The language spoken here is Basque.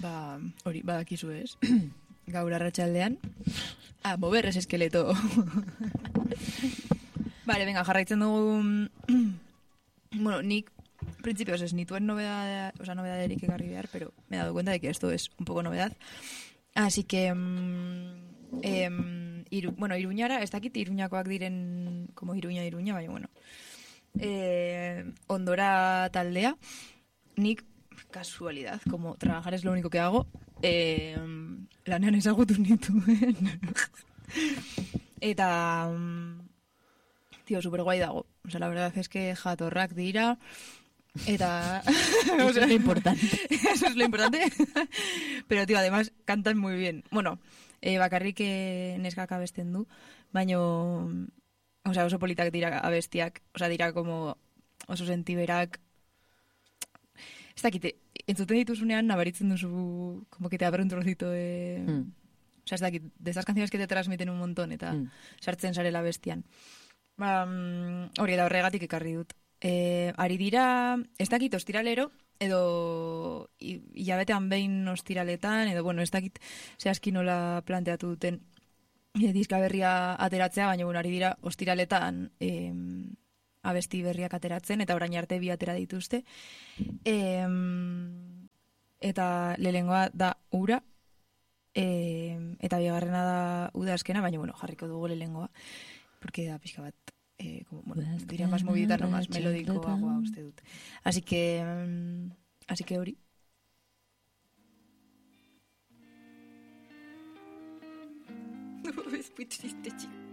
Hori, badakizu ez. Gaur arratsaldean. Mover ese esqueleto. Vale, venga, jarraitzen dugu. Bueno, nik principios es nituen novedad, o sea, novedaderik ekarri behar, pero me he dado cuenta de que esto es un poco novedad. Así que Iruñara, ez dakit Iruñakoak diren como Iruña, baina bueno. Ondora taldea, nik casualidad, como trabajar es lo único que hago, lanean ezagutu nituen. Eta tío, super guay dago. O sea, la verdad es que jatorrak dira. Eta... Eso es lo importante. Eso es lo importante. Pero, tío, además cantan muy bien. Bueno, bakarrik neskak abesten du, baina... O sea, oso politak dira abestiak. O sea, dira como oso sentiberak. Ez dakite, entzuten dituzunean nabaritzen duzu como que te abre un trocito de... O sea, ez dakit, de estas canciones que te transmiten un montón eta sartzen zarela bestian. Hori da horregatik ekarri dut. Ari dira, ez dakit ostiralero, edo hilabetean behin ostiraletan, edo, bueno, ez dakit zehazki nola planteatu duten diska berria ateratzea, baina, bueno, ari dira ostiraletan abesti berriak ateratzen, eta orain arte bi atera dituzte. Eta lehengoa da ura, eta bigarrena da udazkena, baina, bueno, jarriko dugu lehengoa, porque da pixka bat, como, bueno, diría más movidita, no más melódico, agua, uste dut. Así que hori. Es muy triste, chico.